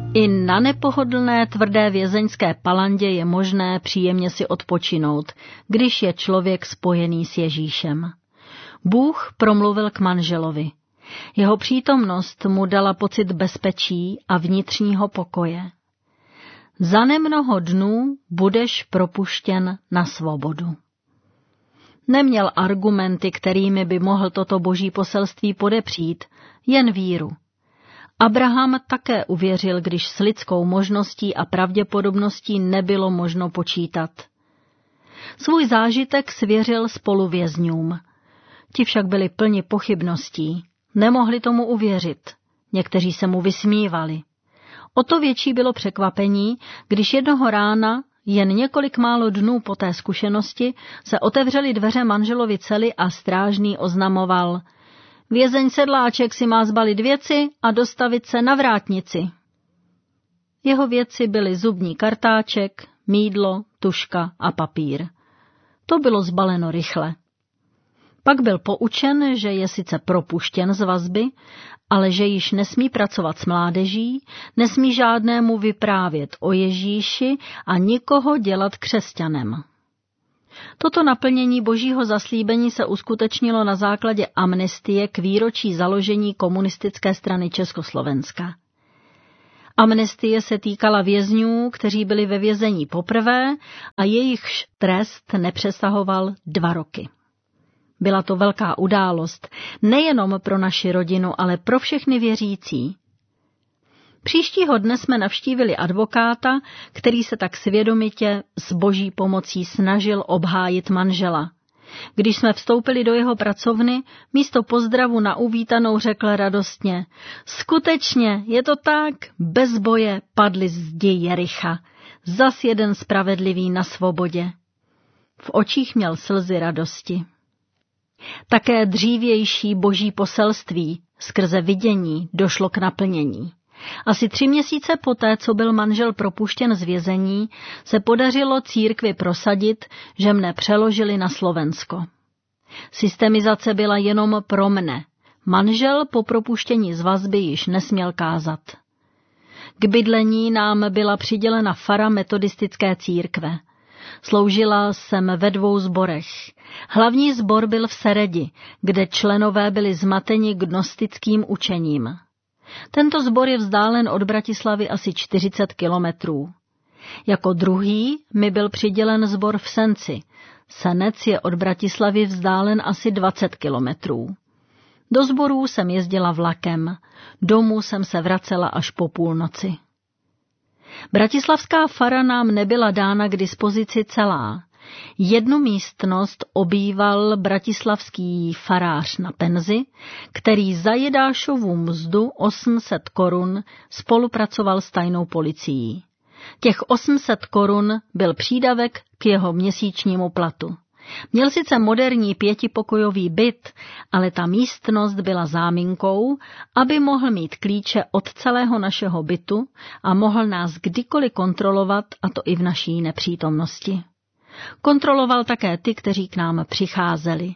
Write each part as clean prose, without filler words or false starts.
I na nepohodlné tvrdé vězeňské palandě je možné příjemně si odpočinout, když je člověk spojený s Ježíšem. Bůh promluvil k manželovi. Jeho přítomnost mu dala pocit bezpečí a vnitřního pokoje. Za nemnoho dnů budeš propuštěn na svobodu. Neměl argumenty, kterými by mohl toto boží poselství podepřít, jen víru. Abraham také uvěřil, když s lidskou možností a pravděpodobností nebylo možno počítat. Svůj zážitek svěřil spoluvězňům. Ti však byli plni pochybností. Nemohli tomu uvěřit. Někteří se mu vysmívali. O to větší bylo překvapení, když jednoho rána, jen několik málo dnů po té zkušenosti, se otevřely dveře manželovi cely a strážný oznamoval: Vězeň Sedláček si má zbalit věci a dostavit se na vrátnici. Jeho věci byly zubní kartáček, mýdlo, tužka a papír. To bylo zbaleno rychle. Pak byl poučen, že je sice propuštěn z vazby, ale že již nesmí pracovat s mládeží, nesmí žádnému vyprávět o Ježíši a nikoho dělat křesťanem. Toto naplnění božího zaslíbení se uskutečnilo na základě amnestie k výročí založení komunistické strany Československa. Amnestie se týkala vězňů, kteří byli ve vězení poprvé a jejichž trest nepřesahoval 2 roky. Byla to velká událost, nejenom pro naši rodinu, ale pro všechny věřící. Příštího dne jsme navštívili advokáta, který se tak svědomitě s boží pomocí snažil obhájit manžela. Když jsme vstoupili do jeho pracovny, místo pozdravu na uvítanou řekl radostně: Skutečně, je to tak, bez boje padli zdi Jericha, zas jeden spravedlivý na svobodě. V očích měl slzy radosti. Také dřívější boží poselství skrze vidění došlo k naplnění. Asi 3 měsíce poté, co byl manžel propuštěn z vězení, se podařilo církvi prosadit, že mne přeložili na Slovensko. Systemizace byla jenom pro mne. Manžel po propuštění z vazby již nesměl kázat. K bydlení nám byla přidělena fara metodistické církve. Sloužila jsem ve 2 sborech. Hlavní sbor byl v Seredi, kde členové byli zmateni gnostickým učením. Tento sbor je vzdálen od Bratislavy asi 40 kilometrů. Jako druhý mi byl přidělen sbor v Senci. Senec je od Bratislavy vzdálen asi 20 kilometrů. Do sborů jsem jezdila vlakem, domů jsem se vracela až po půlnoci. Bratislavská fara nám nebyla dána k dispozici celá. 1 místnost obýval bratislavský farář na penzi, který za Jedášovu mzdu 800 korun spolupracoval s tajnou policií. Těch 800 korun byl přídavek k jeho měsíčnímu platu. Měl sice moderní 5pokojový byt, ale ta místnost byla záminkou, aby mohl mít klíče od celého našeho bytu a mohl nás kdykoliv kontrolovat, a to i v naší nepřítomnosti. Kontroloval také ty, kteří k nám přicházeli.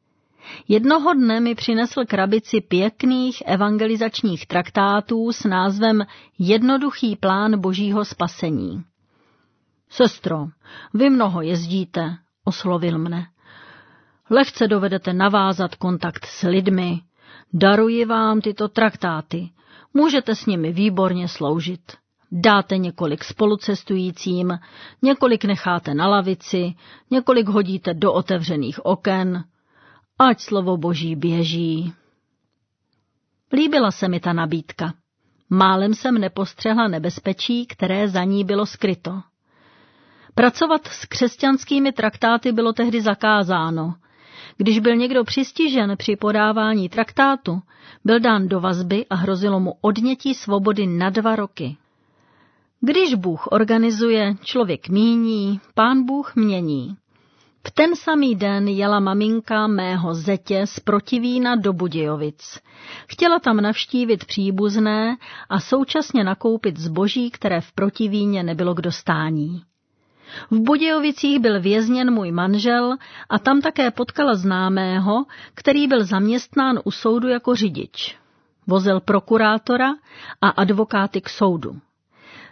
Jednoho dne mi přinesl krabici pěkných evangelizačních traktátů s názvem Jednoduchý plán božího spasení. Sestro, vy mnoho jezdíte, oslovil mne. Lehce dovedete navázat kontakt s lidmi. Daruji vám tyto traktáty. Můžete s nimi výborně sloužit. Dáte několik spolucestujícím, několik necháte na lavici, několik hodíte do otevřených oken. Ať slovo boží běží. Líbila se mi ta nabídka. Málem jsem nepostřehla nebezpečí, které za ní bylo skryto. Pracovat s křesťanskými traktáty bylo tehdy zakázáno. Když byl někdo přistižen při podávání traktátu, byl dán do vazby a hrozilo mu odnětí svobody na 2 roky. Když Bůh organizuje, člověk míní, Pán Bůh mění. V ten samý den jela maminka mého zetě z Protivína do Budějovic. Chtěla tam navštívit příbuzné a současně nakoupit zboží, které v Protivíně nebylo k dostání. V Budějovicích byl vězněn můj manžel a tam také potkala známého, který byl zaměstnán u soudu jako řidič. Vozil prokurátora a advokáty k soudu.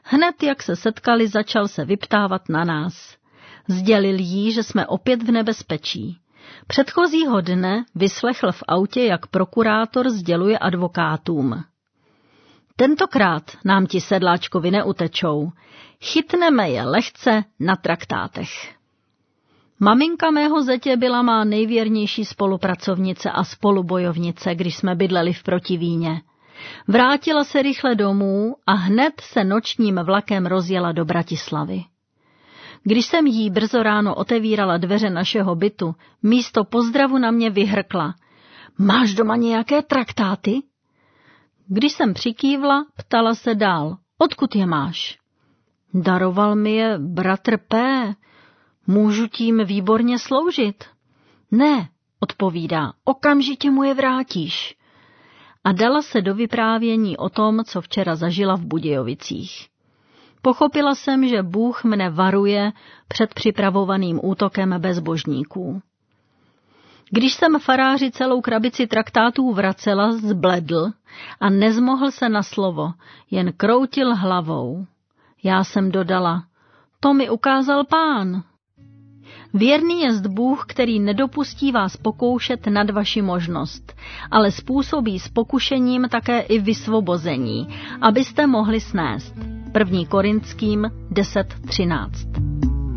Hned jak se setkali, začal se vyptávat na nás. Sdělil jí, že jsme opět v nebezpečí. Předchozího dne vyslechl v autě, jak prokurátor sděluje advokátům. Tentokrát nám ti sedláčkovi neutečou. Chytneme je lehce na traktátech. Maminka mého zetě byla má nejvěrnější spolupracovnice a spolubojovnice, když jsme bydleli v Protivíně. Vrátila se rychle domů a hned se nočním vlakem rozjela do Bratislavy. Když jsem jí brzo ráno otevírala dveře našeho bytu, místo pozdravu na mě vyhrkla. Máš doma nějaké traktáty? Když jsem přikývla, ptala se dál. Odkud je máš? Daroval mi je bratr P. Můžu tím výborně sloužit? Ne, odpovídá, okamžitě mu je vrátíš. A dala se do vyprávění o tom, co včera zažila v Budějovicích. Pochopila jsem, že Bůh mne varuje před připravovaným útokem bezbožníků. Když jsem faráři celou krabici traktátů vracela, zbledl a nezmohl se na slovo, jen kroutil hlavou. Já jsem dodala, to mi ukázal Pán. Věrný jest Bůh, který nedopustí vás pokoušet nad vaši možnost, ale způsobí s pokušením také i vysvobození, abyste mohli snést. 1. Korinským 10:13.